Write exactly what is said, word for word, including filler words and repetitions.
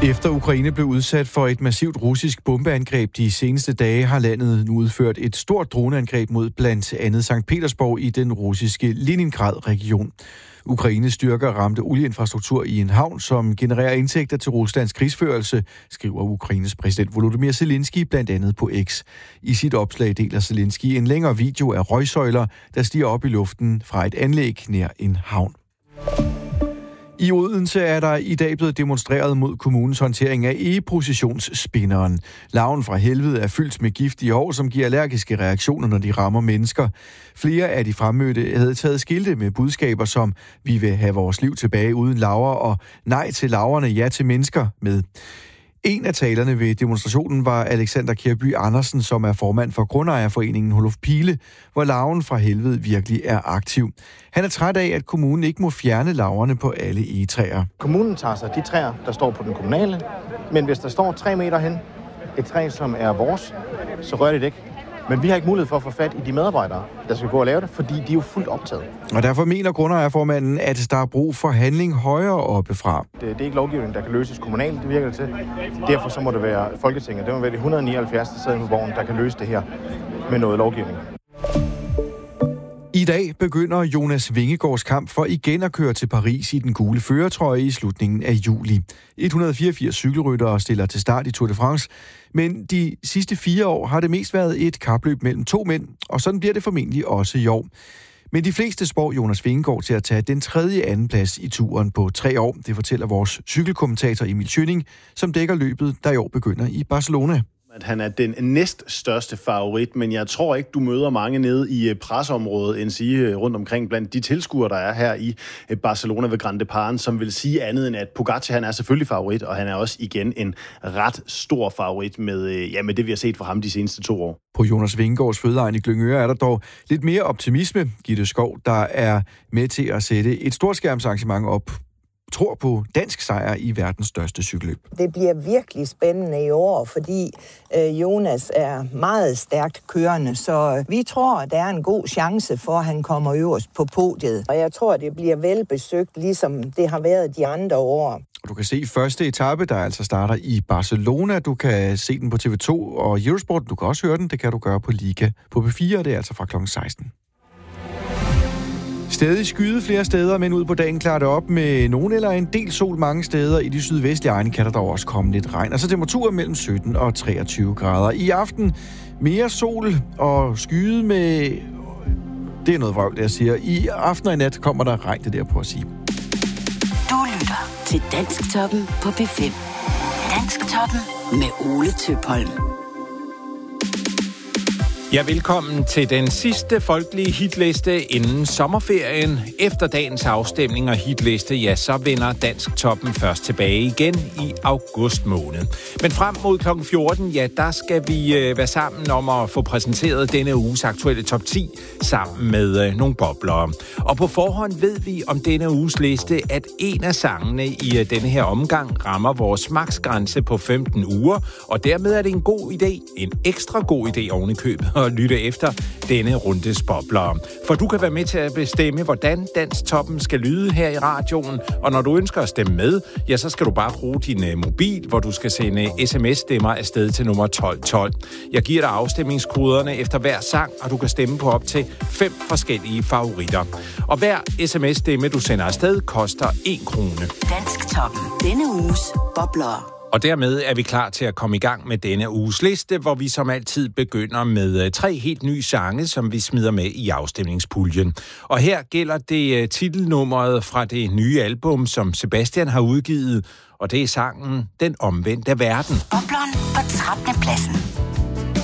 Efter Ukraine blev udsat for et massivt russisk bombeangreb de seneste dage, har landet nu udført et stort droneangreb mod blandt andet Sankt Petersborg i den russiske Leningrad-region. Ukraines styrker ramte olieinfrastruktur i en havn, som genererer indtægter til Ruslands krigsførelse, skriver Ukraines præsident Volodymyr Zelensky blandt andet på X. I sit opslag deler Zelensky en længere video af røgsøjler, der stiger op i luften fra et anlæg nær en havn. I Odense er der i dag blevet demonstreret mod kommunens håndtering af egepositionsspinderen. Larven fra helvede er fyldt med giftige hår, som giver allergiske reaktioner, når de rammer mennesker. Flere af de fremmødte havde taget skilte med budskaber som "Vi vil have vores liv tilbage uden larver" og "Nej til larverne, ja til mennesker" med. En af talerne ved demonstrationen var Alexander Kjærby Andersen, som er formand for grundejerforeningen Holof Pile, hvor larven fra helvede virkelig er aktiv. Han er træt af, at kommunen ikke må fjerne larverne på alle egetræer. Kommunen tager sig de træer, der står på den kommunale, men hvis der står tre meter hen, et træ, som er vores, så rører det ikke. Men vi har ikke mulighed for at få fat i de medarbejdere, der skal gå og lave det, fordi de er jo fuldt optaget. Og derfor mener grundejerformanden, at der er brug for handling højere oppe fra. Det, det er ikke lovgivning, der kan løses kommunalt, det virker det til. Derfor så må det være Folketinget. Det må være de et hundrede og nioghalvfjerds, der sidder på borgen, der kan løse det her med noget lovgivning. I dag begynder Jonas Vingegaards kamp for igen at køre til Paris i den gule førertrøje i slutningen af juli. et hundrede og fireogfirs cykelryttere stiller til start i Tour de France, men de sidste fire år har det mest været et kapløb mellem to mænd, og sådan bliver det formentlig også i år. Men de fleste spår Jonas Vingegaard til at tage den tredje andenplads i turen på tre år. Det fortæller vores cykelkommentator Emil Schønning, som dækker løbet, der i år begynder i Barcelona. At han er den næststørste favorit, men jeg tror ikke, du møder mange nede i presseområdet, end sige rundt omkring blandt de tilskuere, der er her i Barcelona ved Grand Depart, som vil sige andet end, at Pogacar, han er selvfølgelig favorit, og han er også igen en ret stor favorit med, ja, med det, vi har set fra ham de seneste to år. På Jonas Vingegaards fødeegn i Glyngøre er der dog lidt mere optimisme. Gitte Skov, der er med til at sætte et storskærmsarrangement op, tror på dansk sejr i verdens største cykelløb. Det bliver virkelig spændende i år, fordi øh, Jonas er meget stærkt kørende, så vi tror, at der er en god chance for, at han kommer øverst på podiet. Og jeg tror, det bliver velbesøgt, ligesom det har været de andre år. Og du kan se første etape, der altså starter i Barcelona. Du kan se den på T V to og Eurosport. Du kan også høre den. Det kan du gøre på Liga på P fire, det er altså fra klokken seksten. Stadig skyde flere steder, men ud på dagen klarer det op med nogen eller en del sol mange steder. I de sydvestlige egne kan der dog også komme lidt regn. Og så temperaturer mellem sytten og treogtyve grader. I aften mere sol og skyde med... Det er noget vrøvl, det jeg siger. I aften og i nat kommer der regn, det der på at sige. Du lytter til Dansktoppen på P fem. Dansktoppen med Ole Tøpholm. Ja, velkommen til den sidste folkelige hitliste inden sommerferien. Efter dagens afstemning og hitliste, ja, så vender Dansktoppen først tilbage igen i august måned. Men frem mod klokken fjorten, ja, der skal vi øh, være sammen om at få præsenteret denne uges aktuelle top ti sammen med øh, nogle boblere. Og på forhånd ved vi om denne uges liste, at en af sangene i øh, denne her omgang rammer vores maksgrænse på femten uger, og dermed er det en god idé, en ekstra god idé oven i købet, at lytte efter denne rundes bobler. For du kan være med til at bestemme, hvordan Dansktoppen skal lyde her i radioen, og når du ønsker at stemme med, ja, så skal du bare bruge din uh, mobil, hvor du skal sende sms-stemmer afsted til nummer tolv tolv. Jeg giver dig afstemningskoderne efter hver sang, og du kan stemme på op til fem forskellige favoritter. Og hver sms-stemme, du sender afsted, koster en krone. Dansktoppen. Denne uges bobler. Og dermed er vi klar til at komme i gang med denne uges liste, hvor vi som altid begynder med tre helt nye sange, som vi smider med i afstemningspuljen. Og her gælder det titelnummeret fra det nye album, som Sebastian har udgivet, og det er sangen Den Omvendte Verden. Bobleren på trettende pladsen.